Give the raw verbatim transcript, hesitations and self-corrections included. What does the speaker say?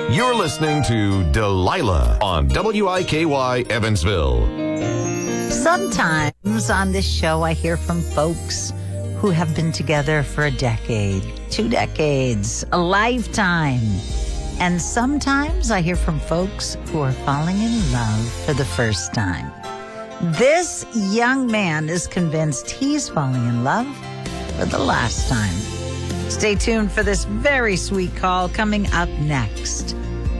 You're listening to Delilah on W I K Y Evansville. Sometimes on this show, I hear from folks who have been together for a decade, two decades, a lifetime. And sometimes I hear from folks who are falling in love for the first time. This young man is convinced he's falling in love for the last time. Stay tuned for this very sweet call coming up next.